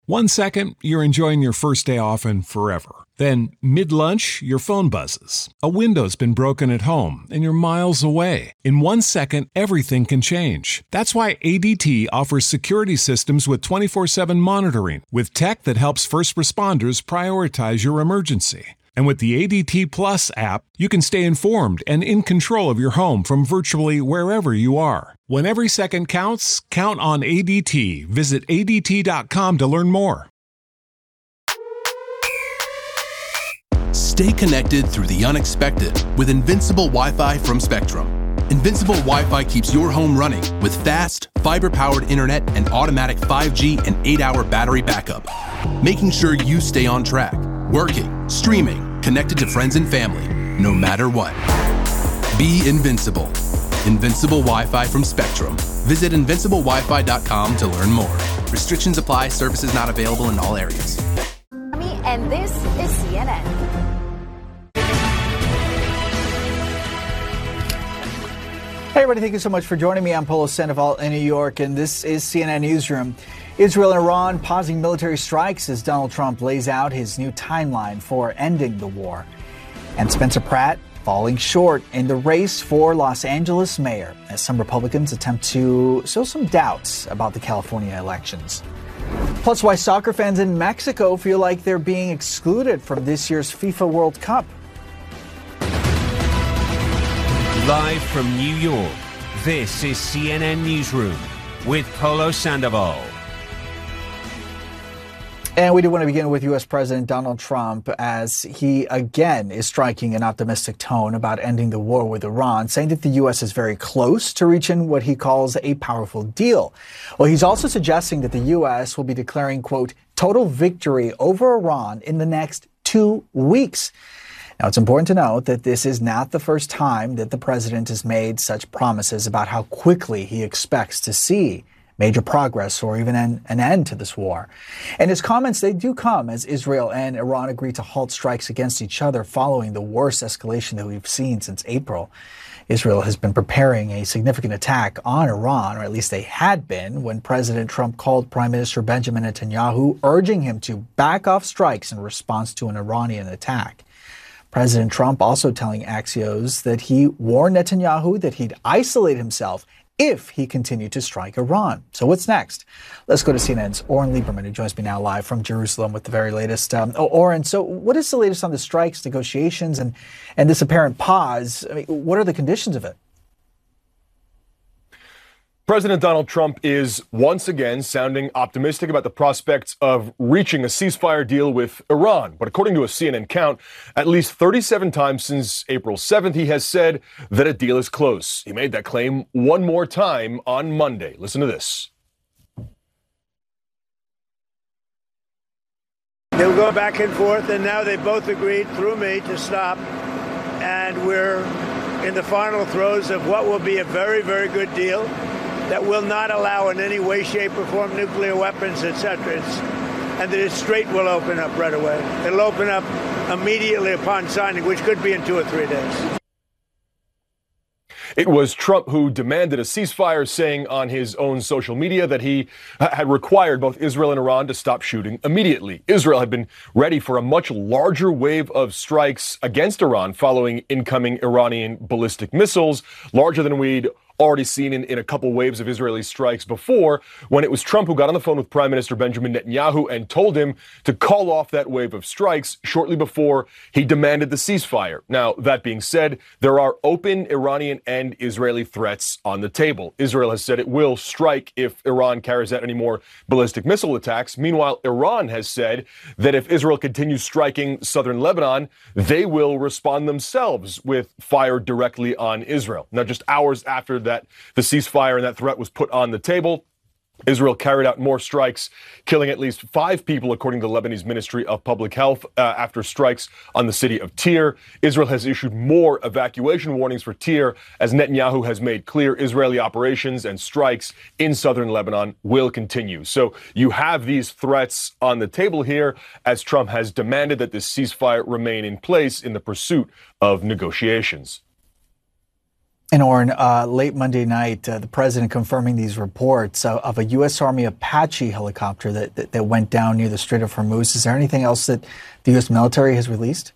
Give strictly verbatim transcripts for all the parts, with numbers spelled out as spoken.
One second, you're enjoying your first day off and forever. Then, mid-lunch, your phone buzzes. A window's been broken at home, and you're miles away. In one second, everything can change. That's why A D T offers security systems with twenty-four seven monitoring, with tech that helps first responders prioritize your emergency. And with the A D T Plus app, you can stay informed and in control of your home from virtually wherever you are. When every second counts, count on A D T. Visit A D T dot com to learn more. Stay connected through the unexpected with Invincible Wi-Fi from Spectrum. Invincible Wi-Fi keeps your home running with fast, fiber-powered internet and automatic five G and eight hour battery backup, making sure you stay on track, working, streaming, connected to friends and family, no matter what. Be invincible. Invincible Wi-Fi from Spectrum. Visit invincible wi fi dot com to learn more. Restrictions apply. Services not available in all areas. And this is C N N. Hey everybody, thank you so much for joining me. I'm Polo Sandoval in New York, and this is C N N Newsroom. Israel and Iran pausing military strikes as Donald Trump lays out his new timeline for ending the war. And Spencer Pratt falling short in the race for Los Angeles mayor as some Republicans attempt to sow some doubts about the California elections. Plus, why soccer fans in Mexico feel like they're being excluded from this year's FIFA World Cup. Live from New York, this is C N N Newsroom with Polo Sandoval. And we do want to begin with U S. President Donald Trump as he again is striking an optimistic tone about ending the war with Iran, saying that the U S is very close to reaching what he calls a powerful deal. Well, he's also suggesting that the U S will be declaring, quote, total victory over Iran in the next two weeks. Now, it's important to note that this is not the first time that the president has made such promises about how quickly he expects to see major progress or even an, an end to this war. And his comments, they do come as Israel and Iran agree to halt strikes against each other following the worst escalation that we've seen since April. Israel has been preparing a significant attack on Iran, or at least they had been, when President Trump called Prime Minister Benjamin Netanyahu, urging him to back off strikes in response to an Iranian attack. President Trump also telling Axios that he warned Netanyahu that he'd isolate himself if he continued to strike Iran. So what's next? Let's go to C N N's Oren Lieberman, who joins me now live from Jerusalem with the very latest. Um, oh, Oren, so what is the latest on the strikes, negotiations, and, and this apparent pause? I mean, what are the conditions of it? President Donald Trump is once again sounding optimistic about the prospects of reaching a ceasefire deal with Iran. But according to a C N N count, at least thirty-seven times since April seventh, he has said that a deal is close. He made that claim one more time on Monday. Listen to this. They were going back and forth, and now they both agreed through me to stop. And we're in the final throes of what will be a very, very good deal that will not allow in any way, shape, or form nuclear weapons, et cetera. It's, and the Strait will open up right away. It'll open up immediately upon signing, which could be in two or three days. It was Trump who demanded a ceasefire, saying on his own social media that he had required both Israel and Iran to stop shooting immediately. Israel had been ready for a much larger wave of strikes against Iran following incoming Iranian ballistic missiles, larger than we'd already seen in, in a couple waves of Israeli strikes before, when it was Trump who got on the phone with Prime Minister Benjamin Netanyahu and told him to call off that wave of strikes shortly before he demanded the ceasefire. Now, that being said, there are open Iranian and Israeli threats on the table. Israel has said it will strike if Iran carries out any more ballistic missile attacks. Meanwhile, Iran has said that if Israel continues striking southern Lebanon, they will respond themselves with fire directly on Israel. Now, just hours after that the ceasefire and that threat was put on the table, Israel carried out more strikes, killing at least five people, according to the Lebanese Ministry of Public Health, uh, after strikes on the city of Tyre. Israel has issued more evacuation warnings for Tyre, as Netanyahu has made clear Israeli operations and strikes in southern Lebanon will continue. So you have these threats on the table here, as Trump has demanded that this ceasefire remain in place in the pursuit of negotiations. And Oren, uh, late Monday night, uh, the president confirming these reports uh, of a U S. Army Apache helicopter that, that, that went down near the Strait of Hormuz. Is there anything else that the U S military has released?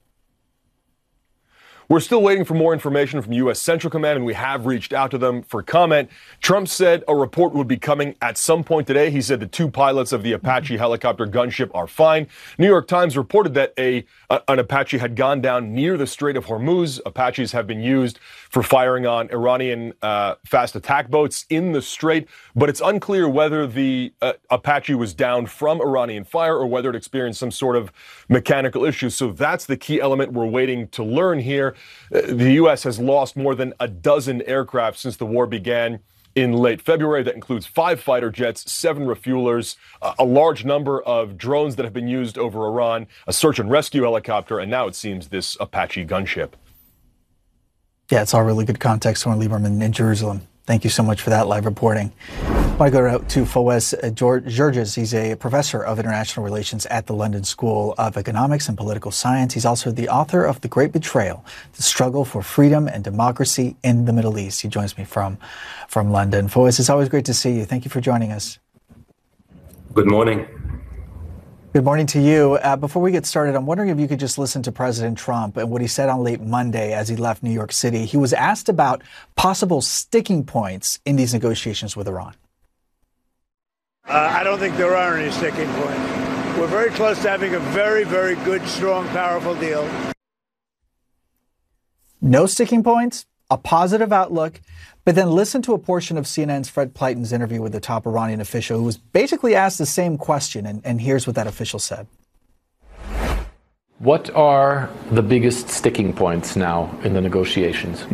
We're still waiting for more information from U S. Central Command, and we have reached out to them for comment. Trump said a report would be coming at some point today. He said the two pilots of the Apache helicopter gunship are fine. New York Times reported that a, a an Apache had gone down near the Strait of Hormuz. Apaches have been used for firing on Iranian uh, fast attack boats in the Strait, but it's unclear whether the uh, Apache was down from Iranian fire or whether it experienced some sort of mechanical issue. So that's the key element we're waiting to learn here. Uh, the U S has lost more than a dozen aircraft since the war began in late February. That includes five fighter jets, seven refuelers, uh, a large number of drones that have been used over Iran, a search and rescue helicopter, and now it seems this Apache gunship. Yeah, it's all really good context. Oren Liebermann in Jerusalem. Thank you so much for that live reporting. I want to go to Fawaz Georges. He's a professor of international relations at the London School of Economics and Political Science. He's also the author of The Great Betrayal, The Struggle for Freedom and Democracy in the Middle East. He joins me from, from London. Fawaz, it's always great to see you. Thank you for joining us. Good morning. Good morning to you. Uh, before we get started, I'm wondering if you could just listen to President Trump and what he said on late Monday as he left New York City. He was asked about possible sticking points in these negotiations with Iran. Uh, I don't think there are any sticking points. We're very close to having a very, very good, strong, powerful deal. No sticking points, a positive outlook. But then listen to a portion of C N N's Fred Pleiten's interview with the top Iranian official who was basically asked the same question. And, and here's what that official said. What are the biggest sticking points now in the negotiations?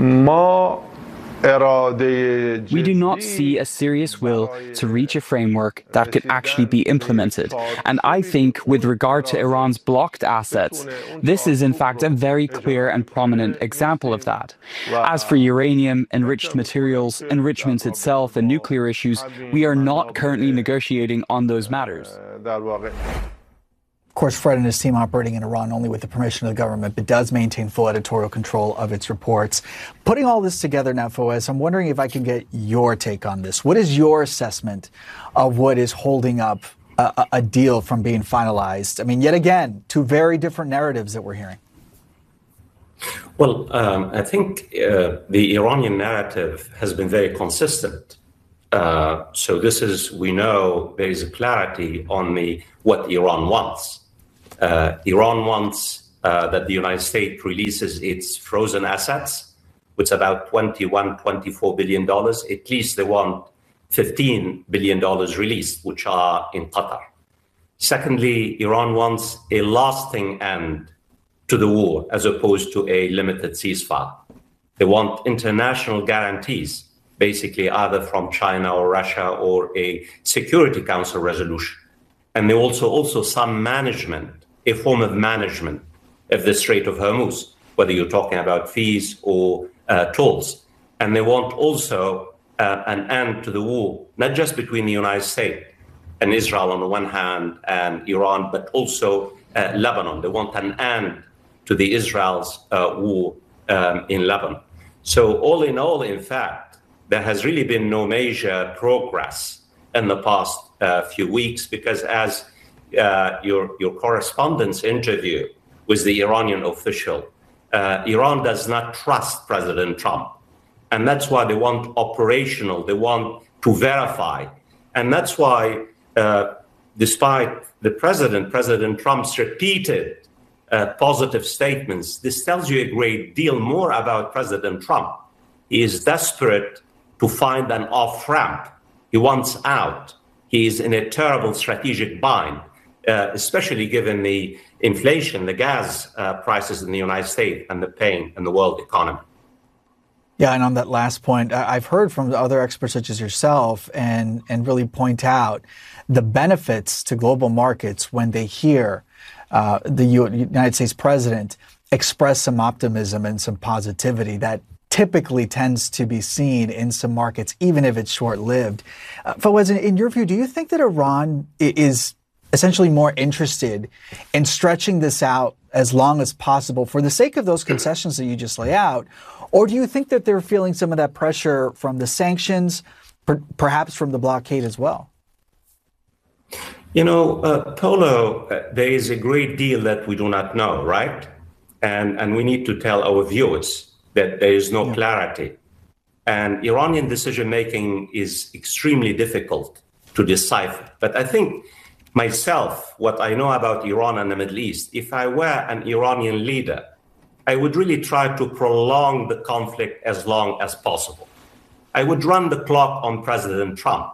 We do not see a serious will to reach a framework that could actually be implemented. And I think with regard to Iran's blocked assets, this is in fact a very clear and prominent example of that. As for uranium, enriched materials, enrichment itself, and nuclear issues, we are not currently negotiating on those matters. Of course, Fred and his team operating in Iran only with the permission of the government, but does maintain full editorial control of its reports. Putting all this together now, Fawaz, I'm wondering if I can get your take on this. What is your assessment of what is holding up a, a deal from being finalized? I mean, yet again, two very different narratives that we're hearing. Well, um, I think uh, the Iranian narrative has been very consistent. Uh, so this is, we know there is a clarity on the what Iran wants. Uh, Iran wants uh, that the United States releases its frozen assets, which is about twenty-one, twenty-four billion dollars. At least they want fifteen billion dollars released, which are in Qatar. Secondly, Iran wants a lasting end to the war as opposed to a limited ceasefire. They want international guarantees, basically either from China or Russia or a Security Council resolution. And they also also some management, a form of management of the Strait of Hormuz, whether you're talking about fees or uh, tolls. And they want also uh, an end to the war, not just between the United States and Israel on the one hand and Iran, but also uh, Lebanon. They want an end to the Israel's uh, war um, in Lebanon. So all in all, in fact, there has really been no major progress in the past uh, few weeks because as uh, your, your correspondent's interview with the Iranian official, uh, Iran does not trust President Trump. And that's why they want operational, they want to verify. And that's why, uh, despite the president, President Trump's repeated uh, positive statements, this tells you a great deal more about President Trump. He is desperate to find an off-ramp. He wants out. He is in a terrible strategic bind, uh, especially given the inflation, the gas uh, prices in the United States and the pain in the world economy. Yeah, and on that last point, I've heard from other experts such as yourself and, and really point out the benefits to global markets when they hear uh, the United States president express some optimism and some positivity that typically tends to be seen in some markets, even if it's short-lived. Uh, Fawaz, in your view, do you think that Iran is essentially more interested in stretching this out as long as possible for the sake of those concessions that you just lay out? Or do you think that they're feeling some of that pressure from the sanctions, per- perhaps from the blockade as well? You know, uh, Polo, uh, there is a great deal that we do not know, right? And, and we need to tell our viewers that there is no yeah. clarity. And Iranian decision-making is extremely difficult to decipher. But I think myself, what I know about Iran and the Middle East, if I were an Iranian leader, I would really try to prolong the conflict as long as possible. I would run the clock on President Trump.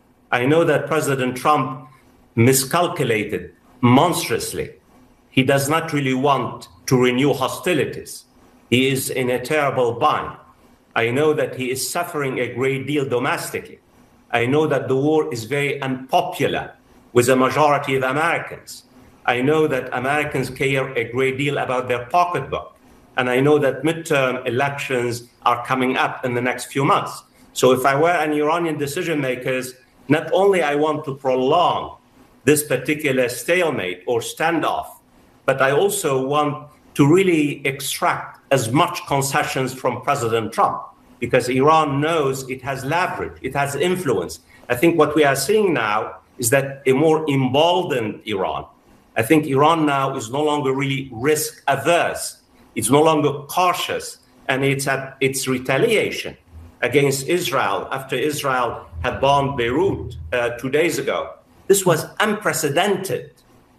I know that President Trump miscalculated monstrously. He does not really want to renew hostilities. He is in a terrible bind. I know that he is suffering a great deal domestically. I know that the war is very unpopular with a majority of Americans. I know that Americans care a great deal about their pocketbook. And I know that midterm elections are coming up in the next few months. So if I were an Iranian decision makers, not only I want to prolong this particular stalemate or standoff, but I also want to really extract as much concessions from President Trump, because Iran knows it has leverage, it has influence. I think what we are seeing now is that a more emboldened Iran. I think Iran now is no longer really risk averse. It's no longer cautious, and it's at its retaliation against Israel after Israel had bombed Beirut uh, two days ago. This was unprecedented.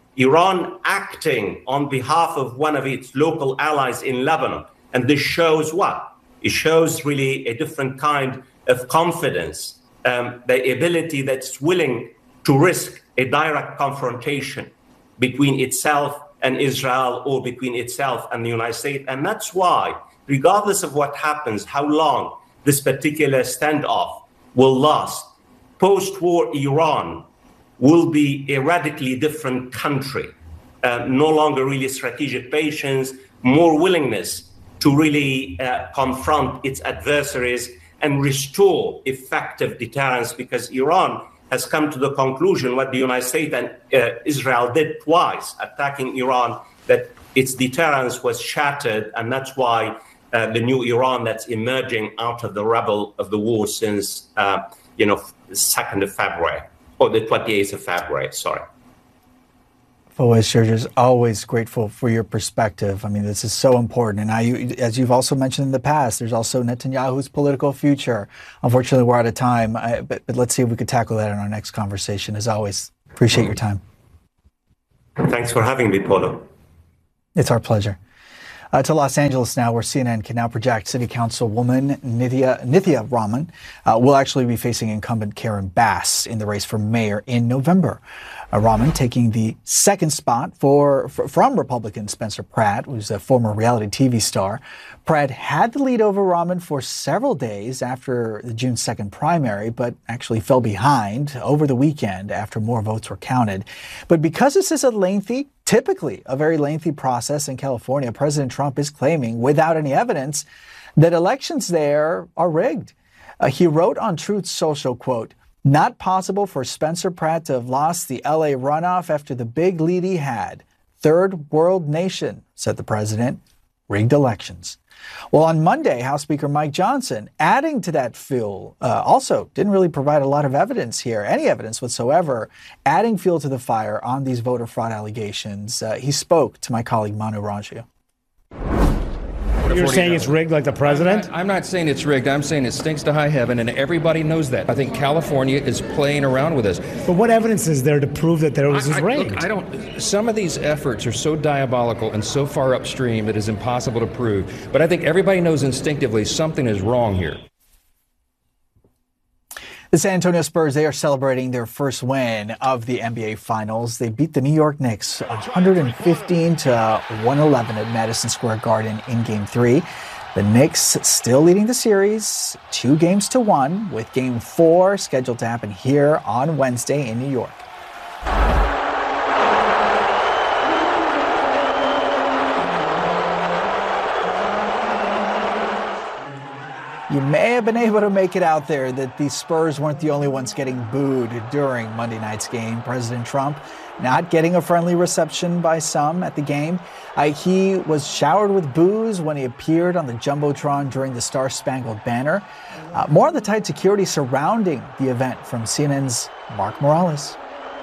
Iran acting on behalf of one of its local allies in Lebanon. And this shows what? It shows really a different kind of confidence, um, the ability that's willing to risk a direct confrontation between itself and Israel, or between itself and the United States. And that's why, regardless of what happens, how long this particular standoff will last, post-war Iran will be a radically different country, uh, no longer really strategic patience, more willingness to really uh, confront its adversaries and restore effective deterrence, because Iran has come to the conclusion, what the United States and uh, Israel did twice, attacking Iran, that its deterrence was shattered, and that's why uh, the new Iran that's emerging out of the rubble of the war since, uh, you know, the second of February, or the twenty-eighth of February, sorry. Fawaz Sherjas, always grateful for your perspective. I mean, this is so important. And I, as you've also mentioned in the past, there's also Netanyahu's political future. Unfortunately, we're out of time, I, but, but let's see if we could tackle that in our next conversation. As always, appreciate your time. Thanks for having me, Polo. It's our pleasure. Uh, to Los Angeles now, where C N N can now project City Councilwoman Nithya, Nithya Raman uh, will actually be facing incumbent Karen Bass in the race for mayor in November. Uh, Raman taking the second spot for, for from Republican Spencer Pratt, who's a former reality T V star. Pratt had the lead over Raman for several days after the June second primary, but actually fell behind over the weekend after more votes were counted. But because this is a lengthy, typically a very lengthy process in California, President Trump is claiming, without any evidence, that elections there are rigged. Uh, he wrote on Truth Social, quote, "Not possible for Spencer Pratt to have lost the L A runoff after the big lead he had. Third world nation," said the president. Rigged elections. Well, on Monday, House Speaker Mike Johnson, adding to that fuel, uh, also didn't really provide a lot of evidence here, any evidence whatsoever, adding fuel to the fire on these voter fraud allegations. Uh, he spoke to my colleague Manu Ranju. You're saying it's rigged like the president? I'm not, I'm not saying it's rigged. I'm saying it stinks to high heaven, and everybody knows that. I think California is playing around with us. But what evidence is there to prove that there was I, this I, rigged? Look, I don't. Some of these efforts are so diabolical and so far upstream it is impossible to prove. But I think everybody knows instinctively something is wrong here. The San Antonio Spurs, they are celebrating their first win of the N B A Finals. They beat the New York Knicks one fifteen to one eleven at Madison Square Garden in Game three. The Knicks still leading the series, two games to one, with Game four scheduled to happen here on Wednesday in New York. You may have been able to make it out there that the Spurs weren't the only ones getting booed during Monday night's game. President Trump not getting a friendly reception by some at the game. Uh, he was showered with boos when he appeared on the Jumbotron during the Star-Spangled Banner. Uh, more on the tight security surrounding the event from C N N's Mark Morales.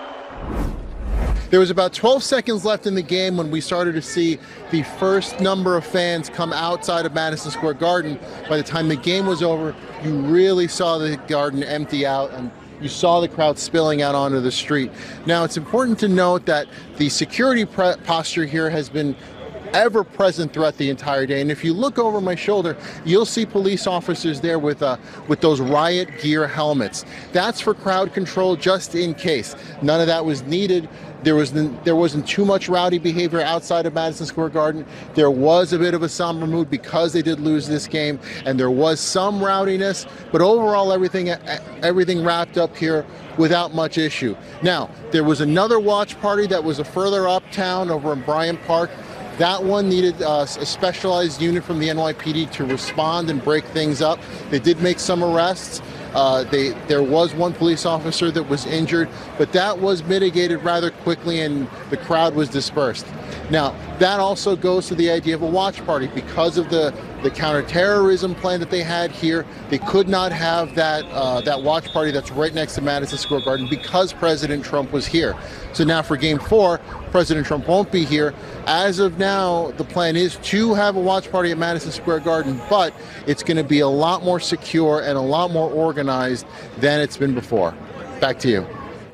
There was about twelve seconds left in the game when we started to see the first number of fans come outside of Madison Square Garden. By the time the game was over, you really saw the garden empty out and you saw the crowd spilling out onto the street. Now, it's important to note that the security pre- posture here has been ever present throughout the entire day. And if you look over my shoulder, you'll see police officers there with uh, with those riot gear helmets. That's for crowd control, just in case. None of that was needed. There was there wasn't too much rowdy behavior outside of Madison Square Garden. There was a bit of a somber mood because they did lose this game, and there was some rowdiness. But overall, everything everything wrapped up here without much issue. Now, there was another watch party that was a further uptown over in Bryant Park. That one needed uh, a specialized unit from the N Y P D to respond and break things up. They did make some arrests. Uh, they, there was one police officer that was injured, but that was mitigated rather quickly and the crowd was dispersed. Now, that also goes to the idea of a watch party. Because of the, the counterterrorism plan that they had here, they could not have that, uh, that watch party that's right next to Madison Square Garden because President Trump was here. So now for game four, President Trump won't be here. As of now, the plan is to have a watch party at Madison Square Garden, but it's going to be a lot more secure and a lot more organized than it's been before. Back to you.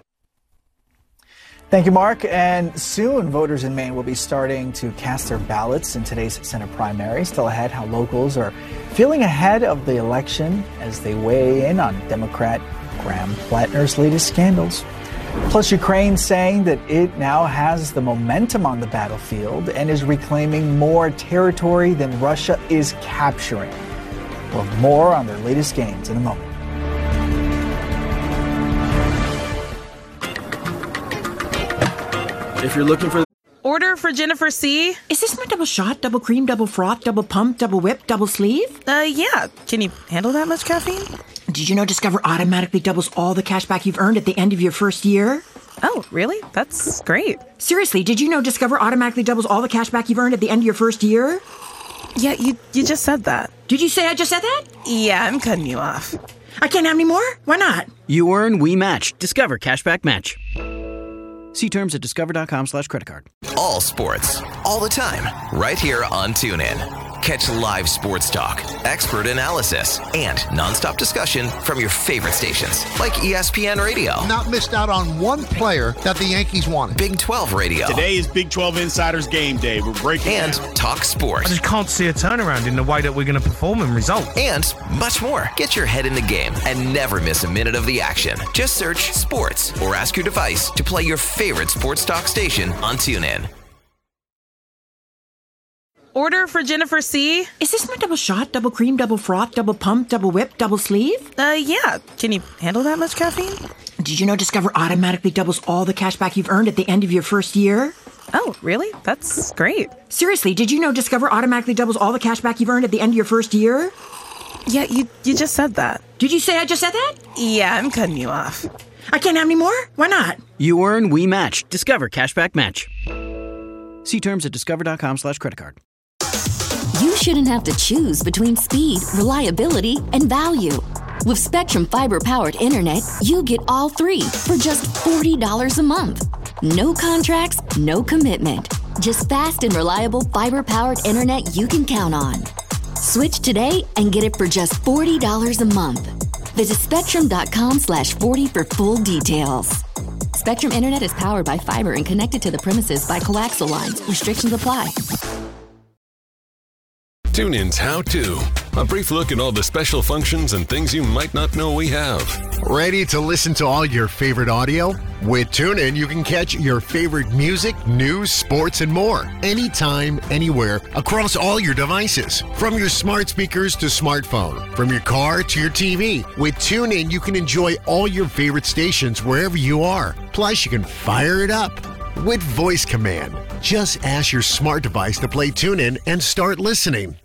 Thank you, Mark. And soon, voters in Maine will be starting to cast their ballots in today's Senate primary. Still ahead, how locals are feeling ahead of the election as they weigh in on Democrat Graham Plattner's latest scandals. Plus, Ukraine saying that it now has the momentum on the battlefield and is reclaiming more territory than Russia is capturing. We'll have more on their latest gains in a moment. If you're looking for... Order for Jennifer C. Is this my double shot, double cream, double froth, double pump, double whip, double sleeve? Uh, yeah. Can you handle that much caffeine? Did you know Discover automatically doubles all the cash back you've earned at the end of your first year? Oh, really? That's great. Seriously, did you know Discover automatically doubles all the cash back you've earned at the end of your first year? Yeah, you, you just said that. Did you say I just said that? Yeah, I'm cutting you off. I can't have any more? Why not? You earn, we match. Discover Cashback Match. See terms at discover.com slash credit card. All sports, all the time, right here on TuneIn. Catch live sports talk, expert analysis, and nonstop discussion from your favorite stations, like E S P N Radio. Not missed out on one player that the Yankees wanted. Big twelve Radio. Today is Big twelve Insiders Game Day. We're breaking And down. Talk Sports. I just can't see a turnaround in the way that we're going to perform and result. And much more. Get your head in the game and never miss a minute of the action. Just search sports or ask your device to play your favorite sports talk station on TuneIn. Order for Jennifer C. Is this my double shot, double cream, double froth, double pump, double whip, double sleeve? Uh, yeah. Can you handle that much caffeine? Did you know Discover automatically doubles all the cash back you've earned at the end of your first year? Oh, really? That's great. Seriously, did you know Discover automatically doubles all the cash back you've earned at the end of your first year? Yeah, you, you just said that. Did you say I just said that? Yeah, I'm cutting you off. I can't have any more? Why not? You earn, we match. Discover Cashback Match. See terms at discover.com slash credit card. You shouldn't have to choose between speed, reliability, and value. With Spectrum Fiber-powered internet, you get all three for just forty dollars a month. No contracts, no commitment. Just fast and reliable fiber-powered internet you can count on. Switch today and get it for just forty dollars a month. Visit spectrum.com slash 40 for full details. Spectrum Internet is powered by fiber and connected to the premises by coaxial lines. Restrictions apply. TuneIn's How To. A brief look at all the special functions and things you might not know we have. Ready to listen to all your favorite audio? With TuneIn, you can catch your favorite music, news, sports, and more. Anytime, anywhere, across all your devices. From your smart speakers to smartphone. From your car to your T V. With TuneIn, you can enjoy all your favorite stations wherever you are. Plus, you can fire it up with voice command. Just ask your smart device to play TuneIn and start listening.